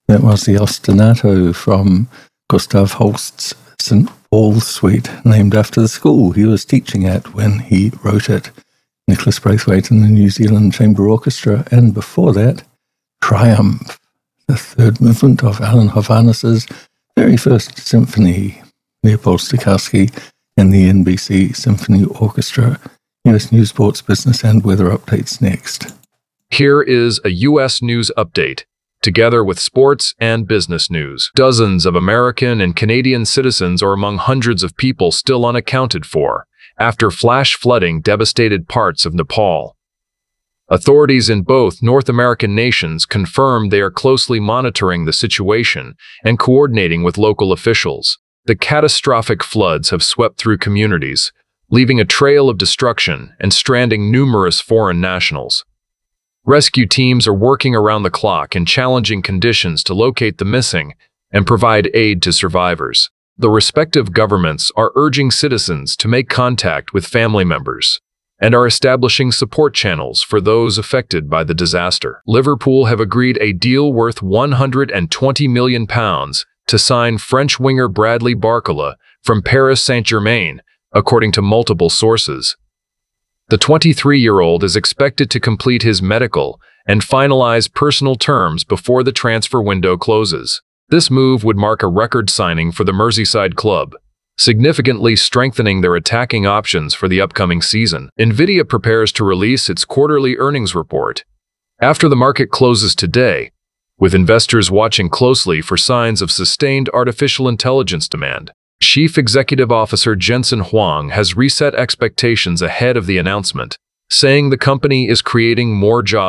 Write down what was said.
That was the ostinato from Gustav Holst's St. Paul's Suite, named after the school he was teaching at when he wrote it. Nicholas Braithwaite and the New Zealand Chamber Orchestra, and before that, Triumph, the third movement of Alan Hovhannis's very first symphony. Leopold Stokowski and the NBC Symphony Orchestra. U.S. news, sports, business, and weather updates next. Here is a U.S. news update, together with sports and business news. Dozens of American and Canadian citizens are among hundreds of people still unaccounted for after flash flooding devastated parts of Nepal. Authorities in both North American nations confirmed they are closely monitoring the situation and coordinating with local officials. The catastrophic floods have swept through communities, leaving a trail of destruction and stranding numerous foreign nationals. Rescue teams are working around the clock in challenging conditions to locate the missing and provide aid to survivors. The respective governments are urging citizens to make contact with family members and are establishing support channels for those affected by the disaster. Liverpool have agreed a deal worth £120 million to sign French winger Bradley Barcola from Paris Saint-Germain, according to multiple sources. The 23-year-old is expected to complete his medical and finalize personal terms before the transfer window closes. This move would mark a record signing for the Merseyside club, significantly strengthening their attacking options for the upcoming season. Nvidia prepares to release its quarterly earnings report after the market closes today, with investors watching closely for signs of sustained artificial intelligence demand. Chief Executive Officer Jensen Huang has reset expectations ahead of the announcement, saying the company is creating more jobs